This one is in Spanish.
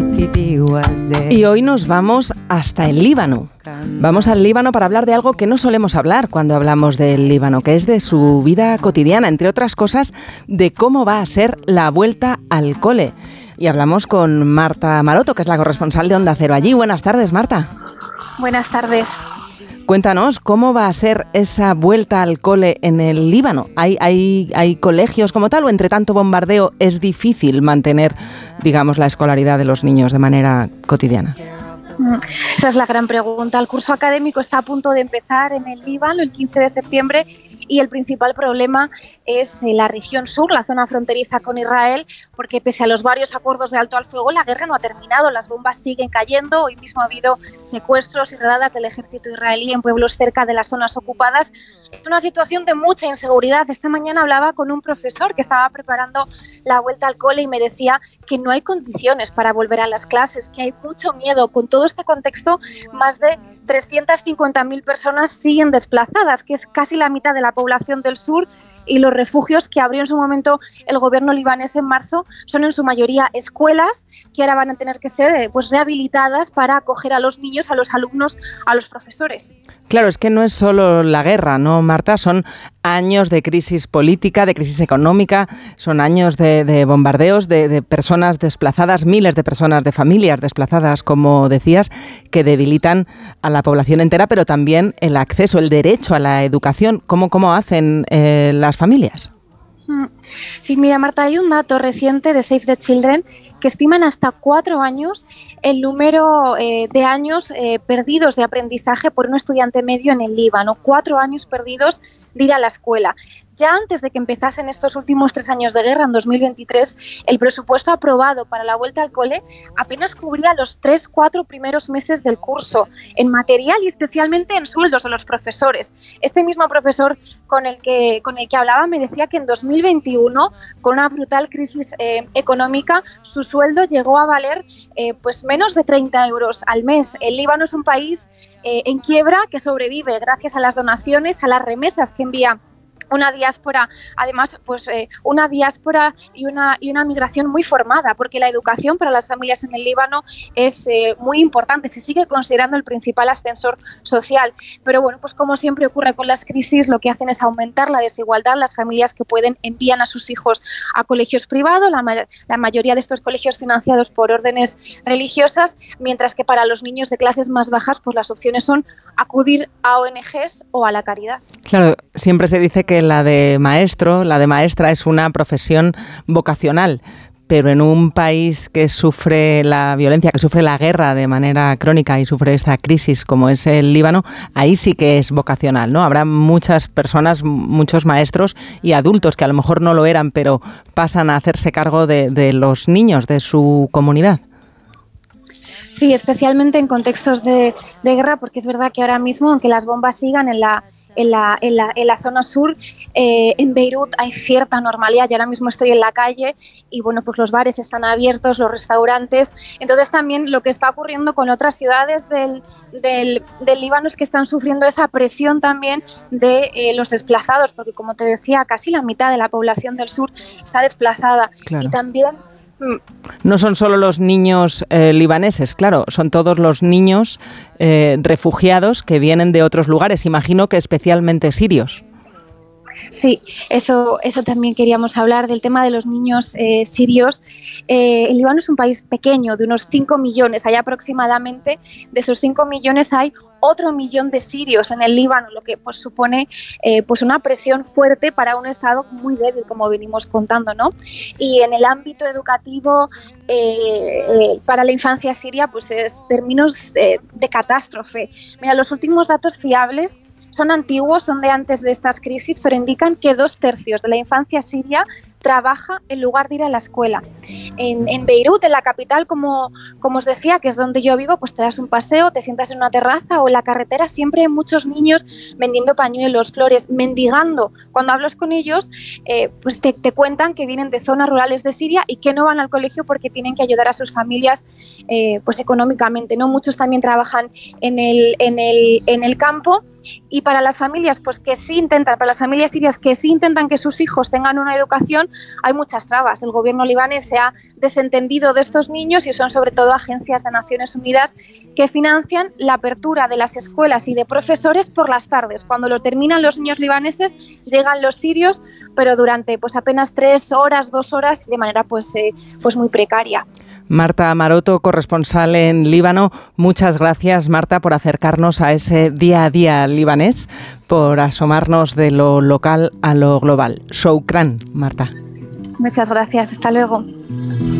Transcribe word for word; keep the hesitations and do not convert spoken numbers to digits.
Y hoy nos vamos hasta el Líbano. Vamos al Líbano para hablar de algo que no solemos hablar cuando hablamos del Líbano, que es de su vida cotidiana, entre otras cosas, de cómo va a ser la vuelta al cole. Y hablamos con Marta Maroto, que es la corresponsal de Onda Cero allí. Buenas tardes, Marta. Buenas tardes. Cuéntanos, ¿cómo va a ser esa vuelta al cole en el Líbano? ¿Hay, hay, hay colegios como tal o entre tanto bombardeo es difícil mantener, digamos, la escolaridad de los niños de manera cotidiana? Esa es la gran pregunta. El curso académico está a punto de empezar en el Líbano el quince de septiembre y el principal problema es la región sur, la zona fronteriza con Israel, porque pese a los varios acuerdos de alto al fuego, la guerra no ha terminado, las bombas siguen cayendo. Hoy mismo ha habido secuestros y redadas del ejército israelí en pueblos cerca de las zonas ocupadas. Es una situación de mucha inseguridad. Esta mañana hablaba con un profesor que estaba preparando la vuelta al cole y me decía que no hay condiciones para volver a las clases, que hay mucho miedo. Con todo este contexto, más de trescientas cincuenta mil personas siguen desplazadas, que es casi la mitad de la población del sur, y los refugios que abrió en su momento el gobierno libanés en marzo son en su mayoría escuelas que ahora van a tener que ser pues rehabilitadas para acoger a los niños, a los alumnos, a los profesores. Claro, es que no es solo la guerra, ¿no, Marta? Son años de crisis política, de crisis económica, son años de, de bombardeos, de, de personas desplazadas, miles de personas, de familias desplazadas, como decías, que debilitan a la población entera, pero también el acceso, el derecho a la educación. ¿Cómo, cómo hacen eh, las familias? Sí, mira, Marta, hay un dato reciente de Save the Children que estiman hasta cuatro años el número eh, de años eh, perdidos de aprendizaje por un estudiante medio en el Líbano. Cuatro años perdidos de ir a la escuela. Ya antes de que empezasen estos últimos tres años de guerra, en dos mil veintitrés, el presupuesto aprobado para la vuelta al cole apenas cubría los tres, cuatro primeros meses del curso, en material y especialmente en sueldos de los profesores. Este mismo profesor con el que, con el que hablaba me decía que en dos mil veintiuno, con una brutal crisis eh, económica, su sueldo llegó a valer eh, pues menos de treinta euros al mes. El Líbano es un país eh, en quiebra que sobrevive gracias a las donaciones, a las remesas que envía una diáspora, además, pues eh, una diáspora y una y una migración muy formada, porque la educación para las familias en el Líbano es eh, muy importante, se sigue considerando el principal ascensor social. Pero bueno, pues como siempre ocurre con las crisis, lo que hacen es aumentar la desigualdad. Las familias que pueden envían a sus hijos a colegios privados, la, ma- la mayoría de estos colegios financiados por órdenes religiosas, mientras que para los niños de clases más bajas, pues las opciones son acudir a O N Ges o a la caridad. Claro, siempre se dice que la de maestro, la de maestra es una profesión vocacional, pero en un país que sufre la violencia, que sufre la guerra de manera crónica y sufre esta crisis como es el Líbano, ahí sí que es vocacional, ¿no? Habrá muchas personas, muchos maestros y adultos que a lo mejor no lo eran, pero pasan a hacerse cargo de, de los niños de su comunidad. Sí, especialmente en contextos de, de guerra, porque es verdad que ahora mismo, aunque las bombas sigan en la En la, en, la, en la zona sur, eh, en Beirut hay cierta normalidad. Yo ahora mismo estoy en la calle y bueno, pues los bares están abiertos, los restaurantes. Entonces también lo que está ocurriendo con otras ciudades del, del, del Líbano es que están sufriendo esa presión también de eh, los desplazados, porque como te decía, casi la mitad de la población del sur está desplazada. Claro. Y también no son solo los niños eh, libaneses, claro, son todos los niños eh, refugiados que vienen de otros lugares, imagino que especialmente sirios. Sí, eso, eso también queríamos hablar del tema de los niños eh, sirios. Eh, el Líbano es un país pequeño, de unos cinco millones, hay aproximadamente, de esos cinco millones hay otro millón de sirios en el Líbano, lo que pues supone eh, pues una presión fuerte para un Estado muy débil, como venimos contando, ¿no? Y en el ámbito educativo, eh, eh, para la infancia siria, pues es términos de, de catástrofe. Mira, los últimos datos fiables son antiguos, son de antes de estas crisis, pero indican que dos tercios de la infancia siria trabaja en lugar de ir a la escuela. En, en Beirut, en la capital, como, como os decía, que es donde yo vivo, pues te das un paseo, te sientas en una terraza o en la carretera, siempre hay muchos niños vendiendo pañuelos, flores, mendigando. Cuando hablas con ellos, eh, pues te, te cuentan que vienen de zonas rurales de Siria y que no van al colegio porque tienen que ayudar a sus familias eh, pues económicamente, ¿no? Muchos también trabajan en el, en el, en el campo. Y para las familias, pues que sí intentan, para las familias sirias que sí intentan que sus hijos tengan una educación, hay muchas trabas. El gobierno libanés se ha desentendido de estos niños y son sobre todo agencias de Naciones Unidas que financian la apertura de las escuelas y de profesores por las tardes. Cuando lo terminan los niños libaneses, llegan los sirios, pero durante pues apenas tres horas, dos horas, de manera pues, eh, pues muy precaria. Marta Maroto, corresponsal en Líbano. Muchas gracias, Marta, por acercarnos a ese día a día libanés, por asomarnos de lo local a lo global. Shukran, Marta. Muchas gracias. Hasta luego.